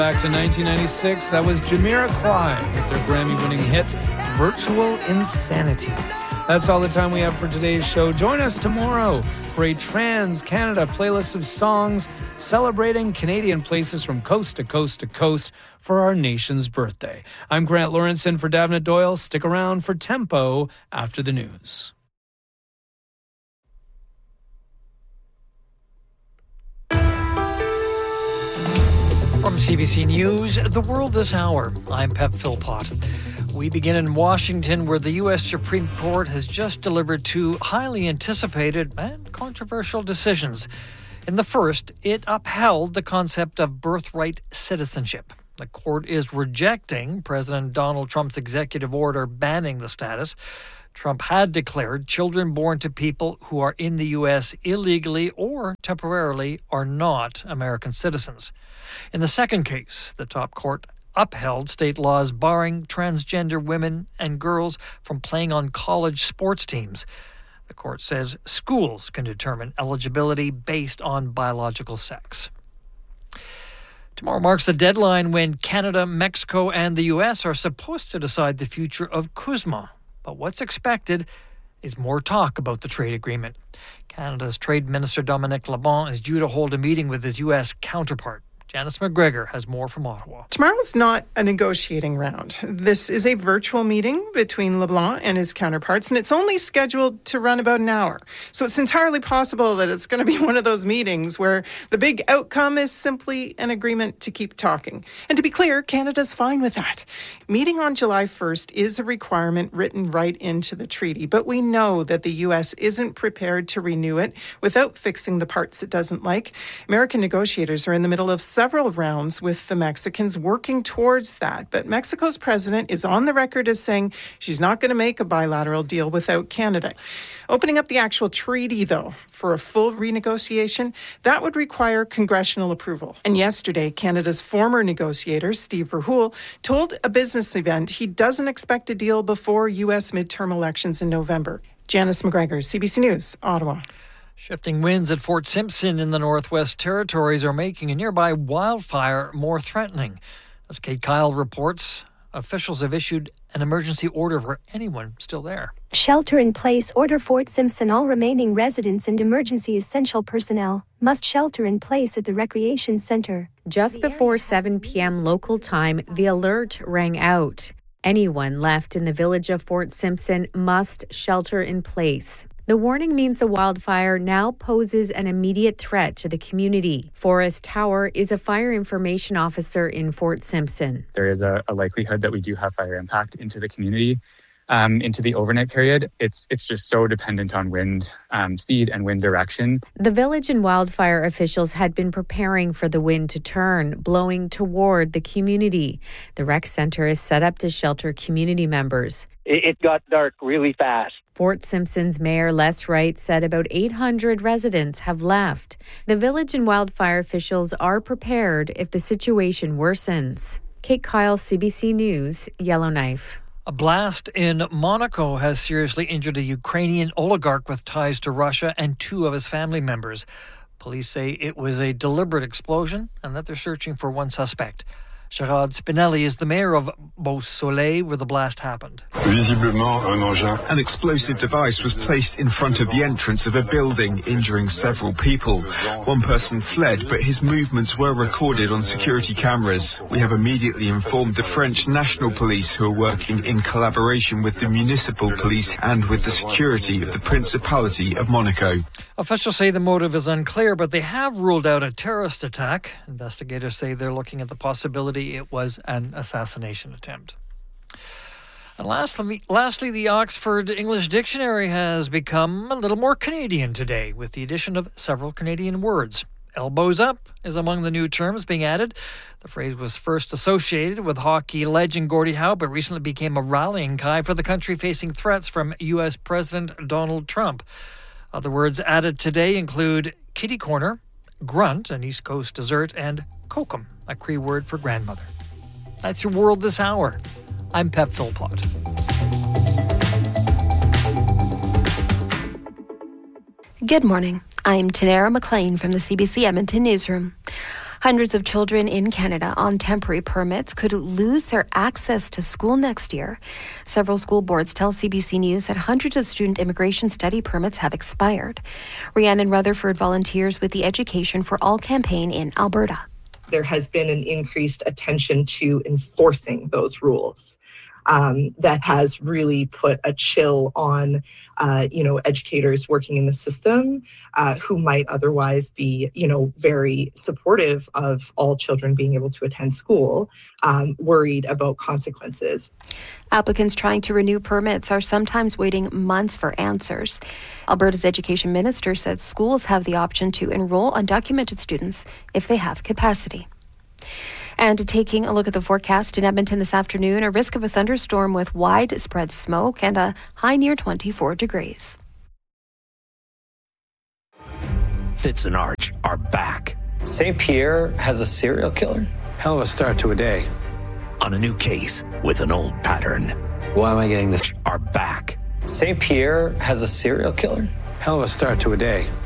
Back to 1996, that was Jamiroquai with their Grammy-winning hit, Virtual Insanity. That's all the time we have for today's show. Join us tomorrow for a Trans-Canada playlist of songs celebrating Canadian places from coast to coast to coast for our nation's birthday. I'm Grant Lawrence in for Davnit Doyle. Stick around for Tempo after the news. From CBC News, The World This Hour, I'm Pep Philpott. We begin in Washington, where the U.S. Supreme Court has just delivered two highly anticipated and controversial decisions. In the first, it upheld the concept of birthright citizenship. The court is rejecting President Donald Trump's executive order banning the status. Trump had declared children born to people who are in the U.S. illegally or temporarily are not American citizens. In the second case, the top court upheld state laws barring transgender women and girls from playing on college sports teams. The court says schools can determine eligibility based on biological sex. Tomorrow marks the deadline when Canada, Mexico, and the U.S. are supposed to decide the future of CUSMA. But what's expected is more talk about the trade agreement. Canada's Trade Minister Dominic LeBlanc is due to hold a meeting with his U.S. counterpart. Janice McGregor has more from Ottawa. Tomorrow's not a negotiating round. This is a virtual meeting between LeBlanc and his counterparts, and it's only scheduled to run about an hour. So it's entirely possible that it's going to be one of those meetings where the big outcome is simply an agreement to keep talking. And to be clear, Canada's fine with that. Meeting on July 1st is a requirement written right into the treaty, but we know that the U.S. isn't prepared to renew it without fixing the parts it doesn't like. American negotiators are in the middle of several rounds with the Mexicans working towards that. But Mexico's president is on the record as saying she's not going to make a bilateral deal without Canada. Opening up the actual treaty, though, for a full renegotiation, that would require congressional approval. And yesterday, Canada's former negotiator, Steve Verhoeven, told a business event he doesn't expect a deal before U.S. midterm elections in November. Janice McGregor, CBC News, Ottawa. Shifting winds at Fort Simpson in the Northwest Territories are making a nearby wildfire more threatening. As Kate Kyle reports, officials have issued an emergency order for anyone still there. Shelter-in-place order. Fort Simpson. All remaining residents and emergency essential personnel must shelter in place at the recreation center. Just before 7 p.m. local time, the alert rang out. Anyone left in the village of Fort Simpson must shelter in place. The warning means the wildfire now poses an immediate threat to the community. Forrest Tower is a fire information officer in Fort Simpson. There is a likelihood that we do have fire impact into the community. Into the overnight period, it's just so dependent on wind speed and wind direction. The village and wildfire officials had been preparing for the wind to turn, blowing toward the community. The rec center is set up to shelter community members. It got dark really fast. Fort Simpson's Mayor Les Wright said about 800 residents have left. The village and wildfire officials are prepared if the situation worsens. Kate Kyle, CBC News, Yellowknife. A blast in Monaco has seriously injured a Ukrainian oligarch with ties to Russia and two of his family members. Police say it was a deliberate explosion and that they're searching for one suspect. Gerard Spinelli is the mayor of Beausoleil, where the blast happened. An explosive device was placed in front of the entrance of a building, injuring several people. One person fled, but his movements were recorded on security cameras. We have immediately informed the French National Police, who are working in collaboration with the municipal police and with the security of the Principality of Monaco. Officials say the motive is unclear, but they have ruled out a terrorist attack. Investigators say they're looking at the possibility it was an assassination attempt. And lastly, the Oxford English Dictionary has become a little more Canadian today with the addition of several Canadian words. Elbows up is among the new terms being added. The phrase was first associated with hockey legend Gordie Howe, but recently became a rallying cry for the country facing threats from U.S. President Donald Trump. Other words added today include kitty corner, grunt, an East Coast dessert, and kokum, a Cree word for grandmother. That's your World This Hour. I'm Pep Philpott. Good morning. I'm Tanara McLean from the CBC Edmonton Newsroom. Hundreds of children in Canada on temporary permits could lose their access to school next year. Several school boards tell CBC News that hundreds of student immigration study permits have expired. Rhiannon Rutherford volunteers with the Education for All campaign in Alberta. There has been an increased attention to enforcing those rules. That has really put a chill on, educators working in the system who might otherwise be, very supportive of all children being able to attend school, worried about consequences. Applicants trying to renew permits are sometimes waiting months for answers. Alberta's education minister said schools have the option to enroll undocumented students if they have capacity. And taking a look at the forecast in Edmonton this afternoon, a risk of a thunderstorm with widespread smoke and a high near 24 degrees. Fitz and Arch are back. St. Pierre has a serial killer? Hell of a start to a day. On a new case with an old pattern. Why am I getting this? Are back. St. Pierre has a serial killer? Hell of a start to a day.